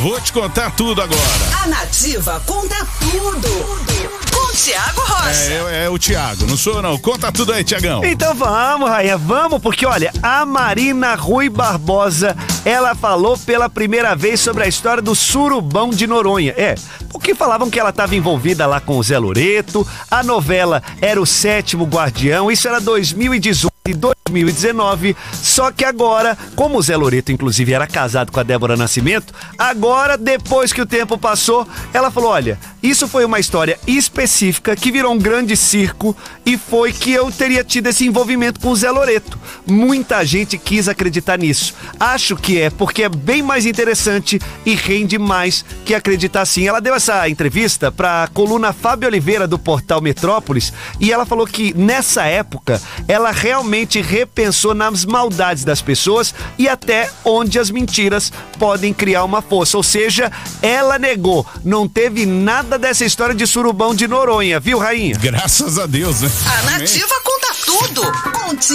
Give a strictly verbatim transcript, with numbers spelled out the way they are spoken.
Vou te contar tudo agora. A Nativa conta tudo. Com o Thiago Rocha. É, é, é o Thiago, não sou não. Conta tudo aí, Thiagão. Então vamos, Rainha, vamos, porque olha, a Marina Rui Barbosa, ela falou pela primeira vez sobre a história do surubão de Noronha. É, porque falavam que ela estava envolvida lá com o Zé Loreto, a novela era o Sétimo Guardião, isso era dois mil e dezoito e dois mil e dezenove, só que agora, como o Zé Loreto inclusive era casado com a Débora Nascimento, agora, depois que o tempo passou, ela falou, olha, isso foi uma história específica que virou um grande circo e foi que eu teria tido esse envolvimento com o Zé Loreto. Muita gente quis acreditar nisso. Acho que é porque é bem mais interessante e rende mais que acreditar sim. Ela deu essa entrevista para a coluna Fábio Oliveira do portal Metrópolis e ela falou que nessa época ela realmente repensou nas maldades das pessoas e até onde as mentiras podem criar uma força. Ou seja, ela negou, não teve nada dessa história de surubão de Noronha, viu, Rainha? Graças a Deus, né? A Nativa conta tudo. Com